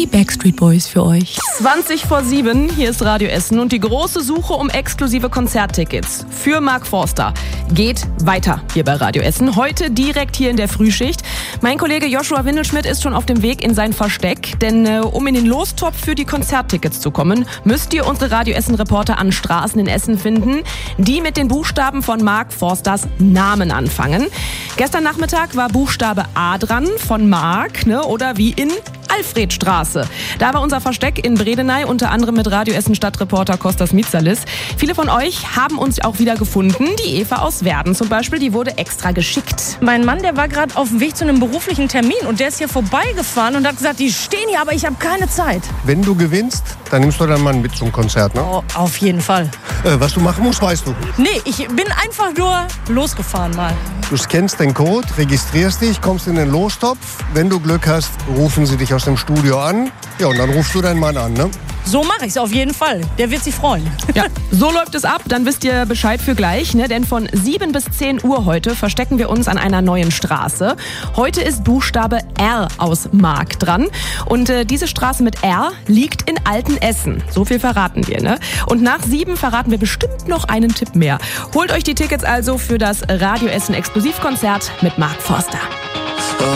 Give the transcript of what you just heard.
die Backstreet Boys für euch. 7:20, hier ist Radio Essen und die große Suche um exklusive Konzerttickets für Mark Forster geht weiter hier bei Radio Essen. Heute direkt hier in der Frühschicht. Mein Kollege Joshua Windelschmidt ist schon auf dem Weg in sein Versteck, denn um in den Lostopf für die Konzerttickets zu kommen, müsst ihr unsere Radio Essen-Reporter an Straßen in Essen finden, die mit den Buchstaben von Mark Forsters Namen anfangen. Gestern Nachmittag war Buchstabe A dran von Mark, oder wie in Alfredstraße. Da war unser Versteck in Bredeney, unter anderem mit Radio Essen Stadtreporter Kostas Mitsalis. Viele von euch haben uns auch wieder gefunden. Die Eva aus Werden zum Beispiel, die wurde extra geschickt. Mein Mann, der war gerade auf dem Weg zu einem beruflichen Termin und der ist hier vorbeigefahren und hat gesagt, die stehen hier, aber ich habe keine Zeit. Wenn du gewinnst, dann nimmst du deinen Mann mit zum Konzert, ne? Oh, auf jeden Fall. Was du machen musst, weißt du. Nee, ich bin einfach nur losgefahren mal. Du scannst den Code, registrierst dich, kommst in den Lostopf. Wenn du Glück hast, rufen sie dich aus dem Studio an. Ja, und dann rufst du deinen Mann an, ne? So mache ich es auf jeden Fall. Der wird sich freuen. Ja, so läuft es ab. Dann wisst ihr Bescheid für gleich, Denn von 7 bis 10 Uhr heute verstecken wir uns an einer neuen Straße. Heute ist Buchstabe R aus Mark dran. Und diese Straße mit R liegt in Altenessen. So viel verraten wir, Und nach 7 verraten wir bestimmt noch einen Tipp mehr. Holt euch die Tickets also für das Radio Essen Exklusivkonzert mit Mark Forster.